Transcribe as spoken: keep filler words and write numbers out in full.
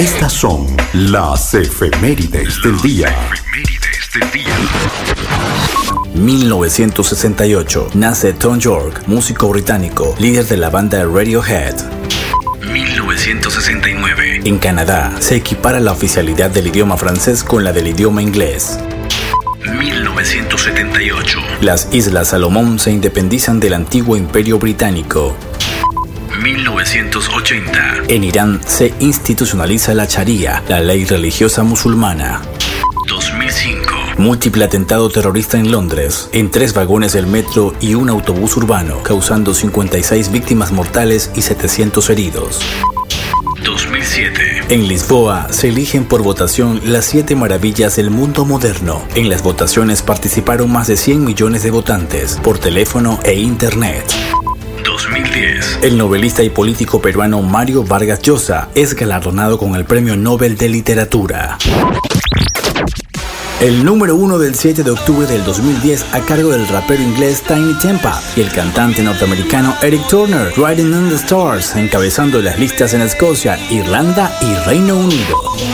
Estas son las efemérides del día. mil novecientos sesenta y ocho. Nace Thom Yorke, músico británico, líder de la banda Radiohead. mil novecientos sesenta y nueve. En Canadá, se equipara la oficialidad del idioma francés con la del idioma inglés. mil novecientos setenta y ocho. Las Islas Salomón se independizan del antiguo Imperio Británico. mil novecientos ochenta. En Irán se institucionaliza la Sharia, la ley religiosa musulmana. dos mil cinco. Múltiple atentado terrorista en Londres, en tres vagones del metro y un autobús urbano, causando cincuenta y seis víctimas mortales y setecientos heridos. dos mil siete. En Lisboa se eligen por votación las siete maravillas del mundo moderno. En las votaciones participaron más de cien millones de votantes, por teléfono e internet. dos mil diez. El novelista y político peruano Mario Vargas Llosa es galardonado con el Premio Nobel de Literatura. El número uno del siete de octubre del dos mil diez a cargo del rapero inglés Tiny Tempa y el cantante norteamericano Eric Turner, Riding on the Stars, encabezando las listas en Escocia, Irlanda y Reino Unido.